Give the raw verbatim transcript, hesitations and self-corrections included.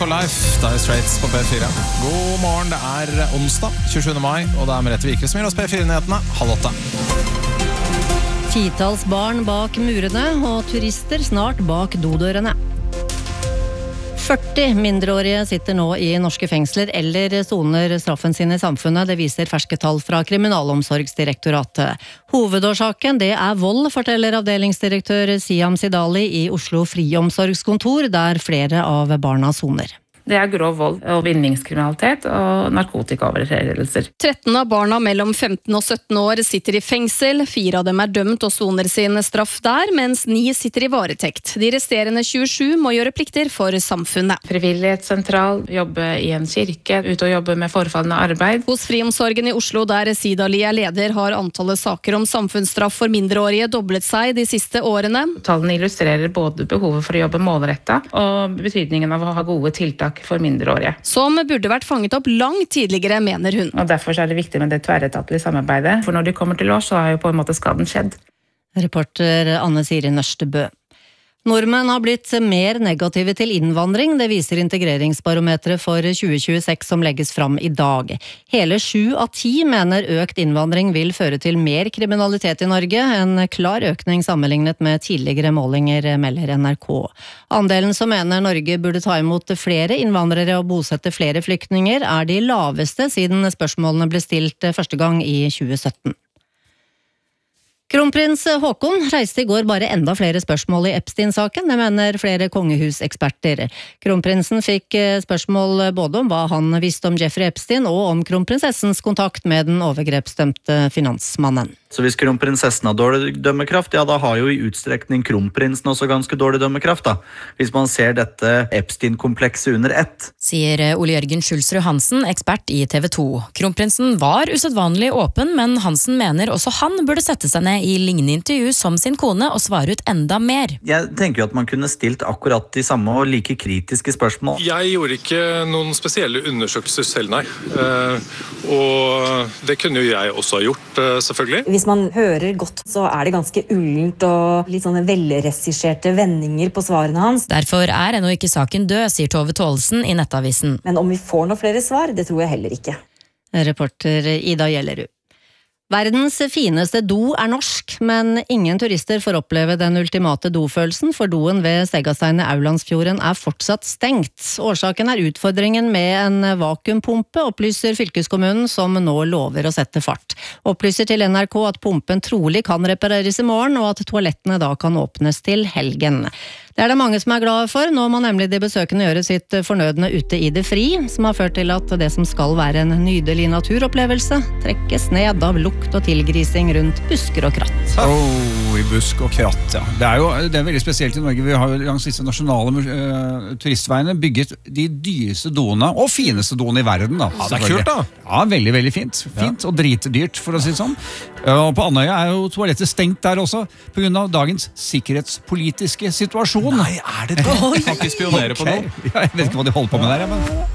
for Life, Dire Straits på P fire. God morgen, det er onsdag, tjuesjuende mai, og det er Merete Vike som gir oss P fire-nyhetene, halv åtte. Titalls barn bak murene, og turister snart bak dodørene. førti mindreårige sitter nå i norske fengsler eller soner straffen sin i samfunnet. Det viser ferske tall fra Kriminalomsorgsdirektoratet. Hovedårsaken det er vold, forteller avdelingsdirektør Siam Sidali i Oslo Friomsorgskontor, der flere av barna soner. Det er grov vold og vinningskriminalitet og narkotikaovertredelser. tretten av barna mellom femten og sytten år sitter i fengsel. Fire av dem er dømt og soner sin straff der, mens ni sitter i varetekt. De resterende tjuesju må gjøre plikter for samfunnet. Frivillighetssentral, jobbe i en kirke, ute og jobbe med forfallende arbeid. Hos Friomsorgen i Oslo, der Sidali er leder, har antallet saker om samfunnsstraff for mindreårige doblet seg de siste årene. Tallene illustrerer både behovet for å jobbe målrettet og betydningen av å ha gode tiltak for mindreårige. Som burde vært fanget opp langt tidligere, mener hun. Og derfor er det viktig med det tverretatlige samarbeidet, for når de kommer til oss, så har jo på en måte skaden skjedd. Reporter Anne Siri Nørstebø. Nordmenn har blitt mer negative til innvandring, det viser integreringsbarometeret for tjue tjueseks som legges fram i dag. Hele sju av ti mener økt innvandring vil føre til mer kriminalitet i Norge, en klar økning sammenlignet med tidligere målinger, melder N R K. Andelen som mener Norge burde ta imot flere innvandrere og bosette flere flyktninger, er de laveste siden spørsmålene ble stilt første gang i tjue sytten. Kronprins Haakon reiste i går bare enda flere spørsmål i Epstein-saken, det mener flere kongehuseksperter. Kronprinsen fikk spørsmål både om hva han visste om Jeffrey Epstein og om kronprinsessens kontakt med den overgrepsdømte finansmannen. Så hvis kronprinsessen har dårlig dømmekraft, ja da har jo i utstrekning kronprinsen også ganske dårlig dømmekraft da. Hvis man ser dette Epstein-komplekset under ett. Sier Ole Jørgen Schulzrud Hansen, ekspert i T V to. Kronprinsen var usedvanlig åpen, men Hansen mener også han burde sette seg ned i lignende intervju som sin kone og svare ut enda mer. Jeg tenker jo at man kunne stilt akkurat de samme og like kritiske spørsmål. Jeg gjorde ikke noen spesielle undersøkelser selv, nei. Uh, og det kunne jo jeg også ha gjort, uh, selvfølgelig. Hvis man hører godt, så er det ganske ullent og litt sånne velregisserte vendinger på svarene hans. Derfor er ennå ikke saken død, sier Tove Tålesen i Nettavisen. Men om vi får noen flere svar, det tror jeg heller ikke. Reporter Ida Gjellerud. Verdens fineste do er norsk, men ingen turister får oppleve den ultimate dofølelsen, for doen ved Stegastein i Aulandsfjorden er fortsatt stengt. Årsaken er utfordringen med en vakuumpumpe, opplyser fylkeskommunen, som nå lover å sette fart. Opplyser til N R K at pumpen trolig kan repareres i morgen, og at toalettene da kan åpnes til helgen. Det er det mange som er glade for. Nå må nemlig de besøkende gjøre sitt fornødne ute i det fri, som har ført til at det som skal være en nydelig naturopplevelse trekkes ned av lukt og tilgrising rundt busker og kratt. Oh, i busk og kratt, ja. Det er jo det er veldig spesielt i Norge. Vi har jo langs disse nasjonale uh, turistveiene bygget de dyreste doene, og fineste doene i verden. Da. Ja, det er kult da. Ja, veldig, veldig fint. Fint ja. Og dritdyrt, for å si det sånn. Og på Andøya er jo toalettet stengt der også, på grunn av dagens sikkerhetspolitiske situasjon. Nei, er det det? Kan ikke spionere okay. på noe? Ja, jeg vet ikke hva de holder på med der, men...